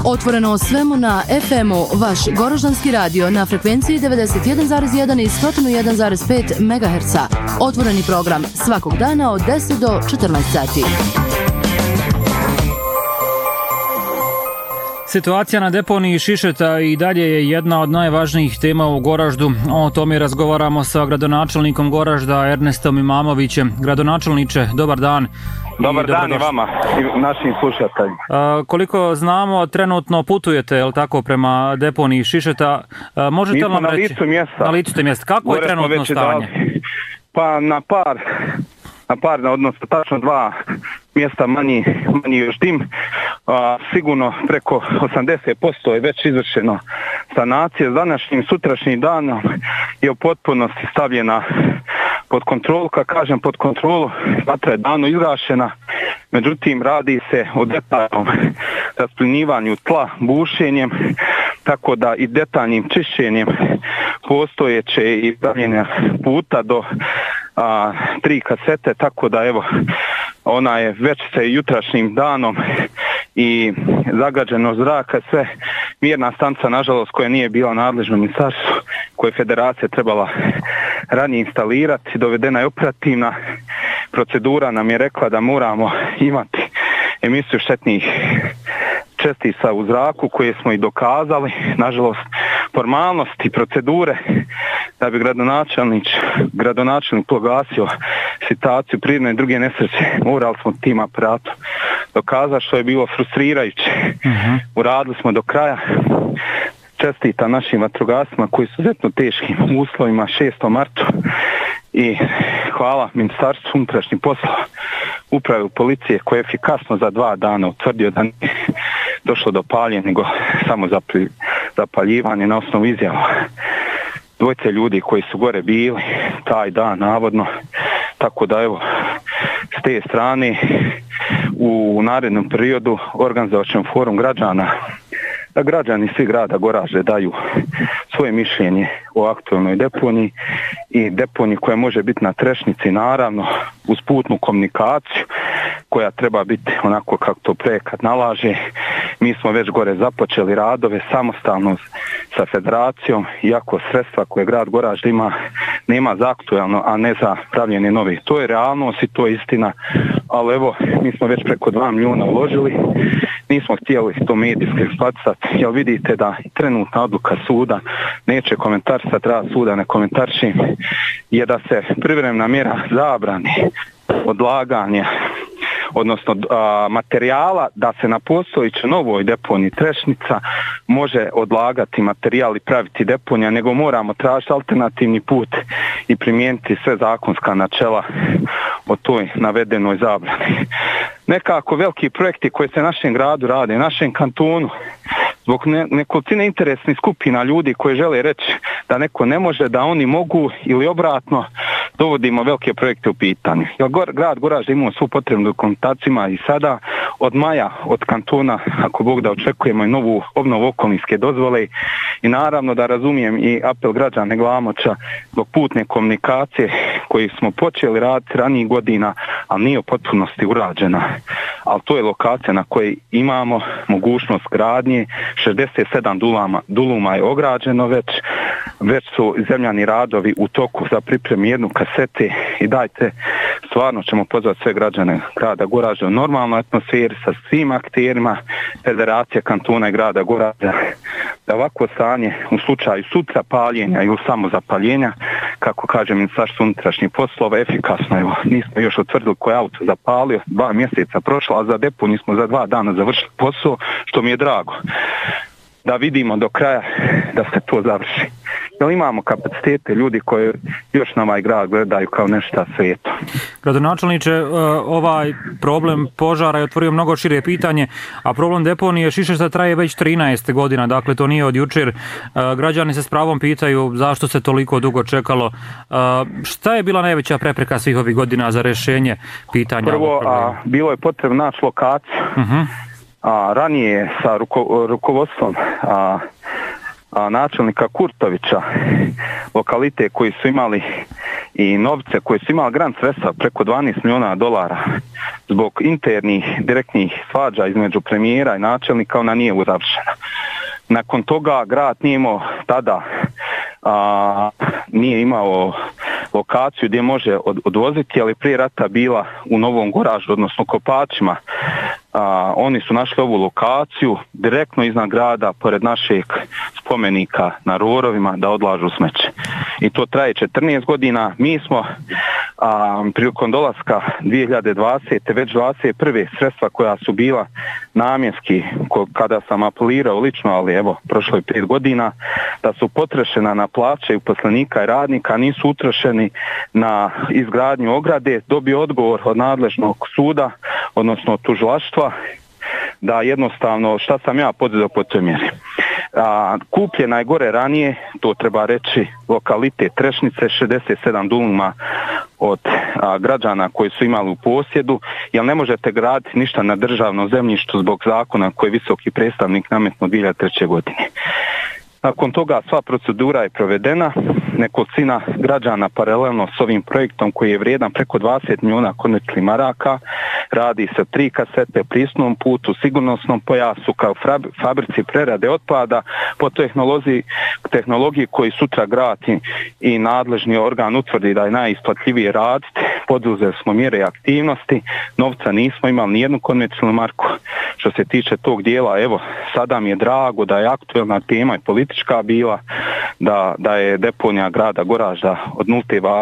Otvoreno o svemu na FM-u, vaš Goroždanski radio na frekvenciji 91,1 i 101,5 MHz. Otvoreni program svakog dana od 10 do 14 sati. Situacija na deponiji Šišeta i dalje je jedna od najvažnijih tema u Goraždu. O tome razgovaramo sa gradonačelnikom Goražda Ernestom Imamovićem. Gradonačelniče, dobar dan. Dobar dan i vama i našim slušateljima. Koliko znamo, trenutno putujete, je li tako, prema deponiji Šišeta. Možete li nam reći? Mi smo na licu mjesta. Na licu mjesta. Kako je trenutno stanje? Pa na par, odnosno tačno 2 mjesta manji još dim. Sigurno preko 80% je već izvršeno sanacije. S današnjim sutrašnjim danom je u potpunosti stavljena pod kontrolu. Kad kažem pod kontrolu, vatra je davno izgašena, međutim radi se o detaljnom rasplinjivanju tla, bušenjem, tako da i detaljnim čišćenjem postojeće i pravljenja puta do 3 kasete, tako da evo, ona je već se jutrašnjim danom i zagađeno zraka, sve mjerna stanca, nažalost, koja nije bila nadležno ministarstvo, koje je federacija trebala ranije instalirati, dovedena je operativna. Procedura nam je rekla da moramo imati emisiju štetnih čestica u zraku, koje smo i dokazali. Nažalost, formalnosti, procedure, da bi gradonačelnik proglasio situaciju prirodne i druge nesreće, morali smo tim aparatom dokazati, što je bilo frustrirajuće. Uradili smo do kraja. Čestita našim vatrogascima koji su izuzetno teškim uslovima 6. martu i hvala Ministarstvu unutrašnjih poslova, upravi policije, koje je efikasno za 2 dana utvrdio da nije došlo do paljenja, nego samo zapaljivanje na osnovu izjava 2 ljudi koji su gore bili taj dan navodno. Tako da evo, s te strane u narednom periodu organizovat ćemo forum građana, da građani svi grada Goražde daju svoje mišljenje o aktualnoj deponiji i deponiji koja može biti na Trešnici, naravno uz putnu komunikaciju koja treba biti onako kako to projekat nalaže. Mi smo već gore započeli radove samostalno sa federacijom, iako sredstva koje grad Goražde ima nema za aktualno, a ne za pravljenje novih. To je realnost i to je istina, ali evo, mi smo već preko 2 milijuna uložili. Nismo htjeli to medijski eksploatisati, jer vidite da trenutna odluka suda neće komentarisati, rad suda ne komentariši, je da se privremena mjera zabrani odlaganja, odnosno materijala, da se na postojećoj novoj deponiji Trešnica može odlagati materijal i praviti deponija, nego moramo tražiti alternativni put i primijeniti sve zakonska načela o toj navedenoj zabrani. Nekako veliki projekti koji se našem gradu rade, našem kantonu, zbog nekolicine interesnih skupina ljudi koji žele reći da neko ne može, da oni mogu, ili obratno, dovodimo velike projekte u pitanju. Grad Goražde imao svu potrebnu dokumentaciju i sada od maja od kantona, ako Bog da, očekujemo i novu obnovu okolinske dozvole i naravno da razumijem i apel građana Glamoča zbog putne komunikacije koju smo počeli raditi ranijih godina, ali nije u potpunosti urađena. Ali to je lokacija na kojoj imamo mogućnost gradnje. 67 duluma je ograđeno već su zemljani radovi u toku za pripremu 1 kasete i dajte, stvarno ćemo pozvati sve građane grada Goražda u normalnoj atmosferi sa svim akterima Federacije kantona i grada Goražda, da ovako stanje u slučaju sutra paljenja ili samozapaljenja, kako kaže Ministarstvo unutrašnjih poslova, efikasno. Evo, nismo još utvrdili koji auto zapalio, 2 mjeseca prošlo, a za deponiju smo za 2 dana završili posao, što mi je drago. Da vidimo do kraja da se to završi. Jer imamo kapacitete ljudi koji još na ovaj grad gledaju kao nešto sveto. Gradonačelniče, ovaj problem požara je otvorio mnogo šire pitanje, a problem deponije Šišeta traje već 13 godina, dakle to nije od jučer. Građani se s pravom pitaju zašto se toliko dugo čekalo. Šta je bila najveća prepreka svih ovih godina za rješenje pitanja ovog problema? Prvo, bilo je potrebno naći lokaciju. Ranije sa rukovodstvom načelnika Kurtovića, lokalitete koji su imali i novce koje su imali grant sredstva preko 12 milijuna dolara zbog internih direktnih svađa između premijera i načelnika, ona nije uzavršena. Nakon toga grad nije imao tada nije imao lokaciju gdje može odvoziti, ali prije rata bila u Novom Goraždu, odnosno Kopačima. Oni su našli ovu lokaciju direktno iznad grada, pored našeg spomenika na rorovima, da odlažu smeće. I to traje 14 godina. Mi smo prilikom dolaska 2020. već 21. sredstva koja su bila namjenski, kada sam apelirao lično, ali evo, prošlo je 5 godina, da su potrošena na plaće uposlenika i radnika, nisu utrošeni na izgradnju ograde, dobio odgovor od nadležnog suda, odnosno tužilaštva, da jednostavno šta sam ja poduzeo po toj mjeri. Kupljena je gore ranije, to treba reći, lokalitet Trešnice, 67 duluma od građana koji su imali u posjedu, jer ne možete graditi ništa na državnom zemljištu zbog zakona koji je visoki predstavnik nametnuo 2003. godine. Nakon toga sva procedura je provedena, nekolicina građana paralelno s ovim projektom koji je vrijedan preko 20 milijuna konvertibilnih maraka, radi se 3 kasete, pristupnom putu, sigurnosnom pojasu, kao fabrici prerade otpada, po tehnologiji koji sutra grad i nadležni organ utvrdi da je najisplatljivije raditi. Poduzeli smo mjere i aktivnosti, novca nismo imali nijednu konvencionalnu marku. Što se tiče tog dijela, evo, sada mi je drago da je aktuelna tema i politička bila, da je deponija grada Goražda od nulte